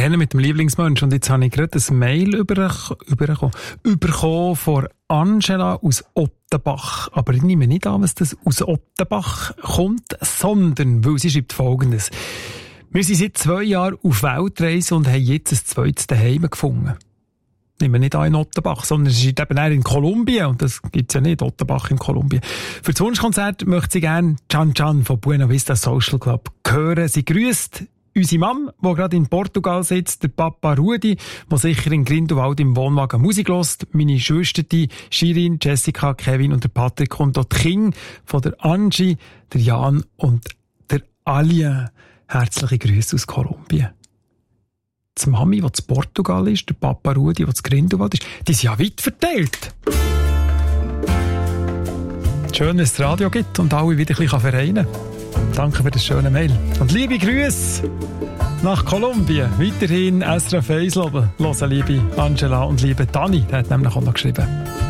gerne mit dem Lieblingsmensch. Und jetzt habe ich gerade ein Mail bekommen von Angela aus Ottenbach. Aber ich nehme nicht an, dass das aus Ottenbach kommt, sondern, weil sie schreibt Folgendes. Wir sind seit 2 Jahren auf Weltreise und haben jetzt ein zweites Daheim gefunden. Nehmen wir nicht an in Ottenbach, sondern es ist eben eher in Kolumbien. Und das gibt's ja nicht, Ottenbach in Kolumbien. Für das Wunschkonzert möchte sie gerne Can Can von Buena Vista Social Club hören. Sie grüßt unsere Mom, die gerade in Portugal sitzt, der Papa Rudi, der sicher in Grindelwald im Wohnwagen Musik hört, meine Schwester, die Shirin, Jessica, Kevin und der Patrick und auch die Kinder von der Angie, der Jan und der Alien. Herzliche Grüße aus Kolumbien. Die Mami, die in Portugal ist, der Papa Rudi, der in Grindelwald ist, die sind ja weit verteilt. Schön, dass es Radio gibt und alle wieder ein bisschen vereinen kann. Danke für das schöne Mail. Und liebe Grüße nach Kolumbien. Weiterhin SRF 1 hören, liebe Angela und liebe Dani. Der hat nämlich auch noch geschrieben.